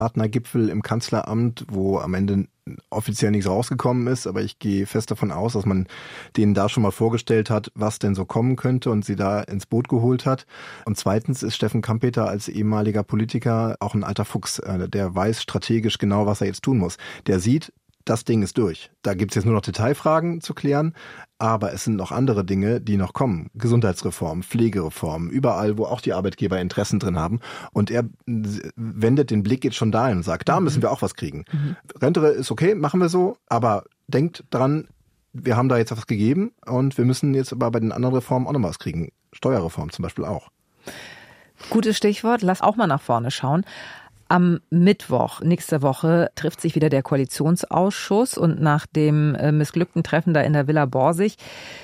Partnergipfel im Kanzleramt, wo am Ende offiziell nichts rausgekommen ist, aber ich gehe fest davon aus, dass man denen da schon mal vorgestellt hat, was denn so kommen könnte und sie da ins Boot geholt hat. Und zweitens ist Steffen Kampeter als ehemaliger Politiker auch ein alter Fuchs, der weiß strategisch genau, was er jetzt tun muss. Der sieht, das Ding ist durch. Da gibt es jetzt nur noch Detailfragen zu klären, aber es sind noch andere Dinge, die noch kommen. Gesundheitsreform, Pflegereform, überall, wo auch die Arbeitgeber Interessen drin haben. Und er wendet den Blick jetzt schon dahin und sagt, da müssen wir auch was kriegen. Rente ist okay, machen wir so, aber denkt dran, wir haben da jetzt was gegeben und wir müssen jetzt aber bei den anderen Reformen auch noch was kriegen. Steuerreform zum Beispiel auch. Gutes Stichwort, lass auch mal nach vorne schauen. Am Mittwoch nächste Woche trifft sich wieder der Koalitionsausschuss und nach dem missglückten Treffen da in der Villa Borsig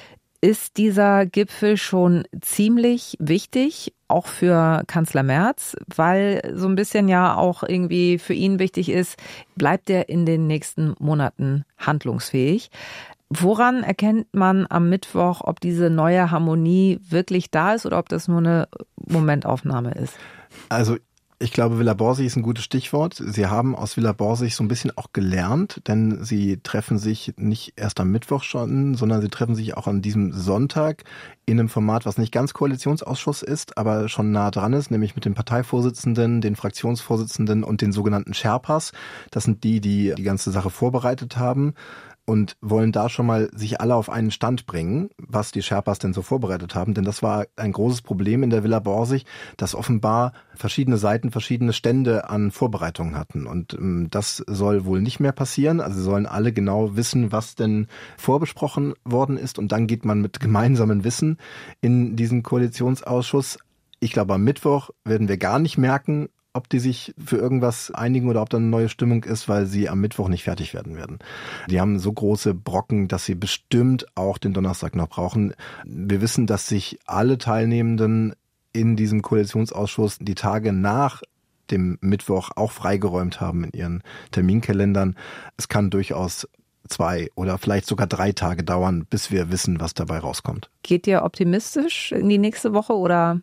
ist dieser Gipfel schon ziemlich wichtig, auch für Kanzler Merz, weil so ein bisschen ja auch irgendwie für ihn wichtig ist, bleibt er in den nächsten Monaten handlungsfähig. Woran erkennt man am Mittwoch, ob diese neue Harmonie wirklich da ist oder ob das nur eine Momentaufnahme ist? Also ich glaube, Villa Borsig ist ein gutes Stichwort. Sie haben aus Villa Borsig so ein bisschen auch gelernt, denn sie treffen sich nicht erst am Mittwoch schon, sondern sie treffen sich auch an diesem Sonntag in einem Format, was nicht ganz Koalitionsausschuss ist, aber schon nah dran ist, nämlich mit den Parteivorsitzenden, den Fraktionsvorsitzenden und den sogenannten Sherpas. Das sind die die ganze Sache vorbereitet haben und wollen da schon mal sich alle auf einen Stand bringen, was die Sherpas denn so vorbereitet haben. Denn das war ein großes Problem in der Villa Borsig, dass offenbar verschiedene Seiten verschiedene Stände an Vorbereitungen hatten. Und das soll wohl nicht mehr passieren. Also sie sollen alle genau wissen, was denn vorbesprochen worden ist. Und dann geht man mit gemeinsamem Wissen in diesen Koalitionsausschuss. Ich glaube, am Mittwoch werden wir gar nicht merken, ob die sich für irgendwas einigen oder ob da eine neue Stimmung ist, weil sie am Mittwoch nicht fertig werden werden. Die haben so große Brocken, dass sie bestimmt auch den Donnerstag noch brauchen. Wir wissen, dass sich alle Teilnehmenden in diesem Koalitionsausschuss die Tage nach dem Mittwoch auch freigeräumt haben in ihren Terminkalendern. Es kann durchaus 2 oder vielleicht sogar 3 Tage dauern, bis wir wissen, was dabei rauskommt. Geht ihr optimistisch in die nächste Woche oder?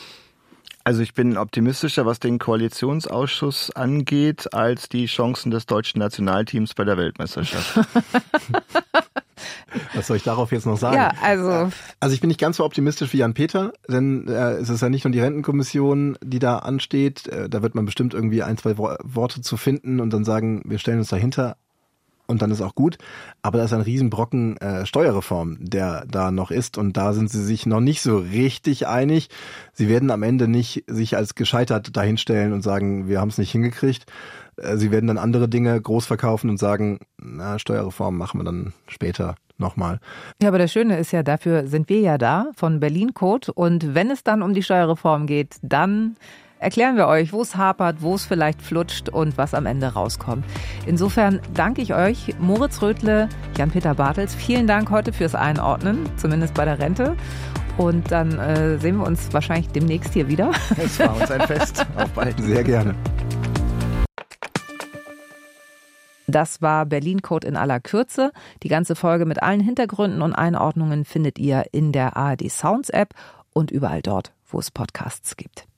Also ich bin optimistischer, was den Koalitionsausschuss angeht, als die Chancen des deutschen Nationalteams bei der Weltmeisterschaft. Was soll ich darauf jetzt noch sagen? Ja, also ich bin nicht ganz so optimistisch wie Jan-Peter, denn es ist ja nicht nur die Rentenkommission, die da ansteht. Da wird man bestimmt irgendwie 1, 2 Worte zu finden und dann sagen, wir stellen uns dahinter. Und dann ist auch gut. Aber da ist ein Riesenbrocken Steuerreform, der da noch ist. Und da sind sie sich noch nicht so richtig einig. Sie werden am Ende nicht sich als gescheitert dahinstellen und sagen, wir haben es nicht hingekriegt. Sie werden dann andere Dinge groß verkaufen und sagen, na, Steuerreform machen wir dann später nochmal. Ja, aber das Schöne ist ja, dafür sind wir ja da von Berlin Code. Und wenn es dann um die Steuerreform geht, dann erklären wir euch, wo es hapert, wo es vielleicht flutscht und was am Ende rauskommt. Insofern danke ich euch, Moritz Rödle, Jan-Peter Bartels. Vielen Dank heute fürs Einordnen, zumindest bei der Rente. Und dann sehen wir uns wahrscheinlich demnächst hier wieder. Es war uns ein Fest. Auf bald. Sehr gerne. Das war Berlin Code in aller Kürze. Die ganze Folge mit allen Hintergründen und Einordnungen findet ihr in der ARD Sounds App und überall dort, wo es Podcasts gibt.